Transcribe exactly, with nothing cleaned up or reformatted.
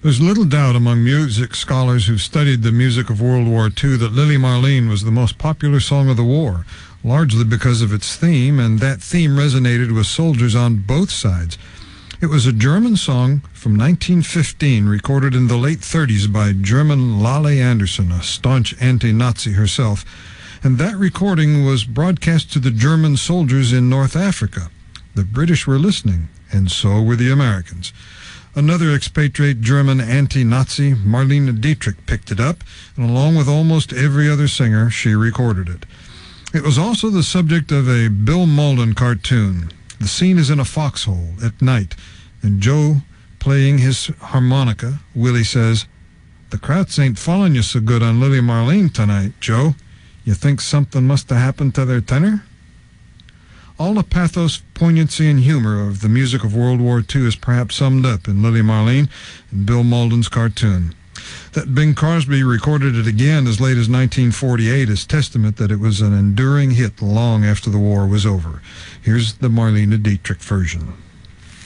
There's little doubt among music scholars who've studied the music of World War Two that Lily Marlene was the most popular song of the war, largely because of its theme, and that theme resonated with soldiers on both sides. It was a German song from nineteen fifteen, recorded in the late thirties by German Lale Anderson, a staunch anti-Nazi herself, and that recording was broadcast to the German soldiers in North Africa. The British were listening, and so were the Americans. Another expatriate German anti-Nazi, Marlene Dietrich, picked it up, and along with almost every other singer, she recorded it. It was also the subject of a Bill Mauldin cartoon. The scene is in a foxhole at night, and Joe, playing his harmonica, Willie says, "The Krauts ain't following you so good on Lily Marlene tonight, Joe. You think something must have happened to their tenor?" All the pathos, poignancy, and humor of the music of World War Two is perhaps summed up in Lily Marlene and Bill Mauldin's cartoon. That Bing Crosby recorded it again as late as nineteen forty-eight is testament that it was an enduring hit long after the war was over. Here's the Marlene Dietrich version.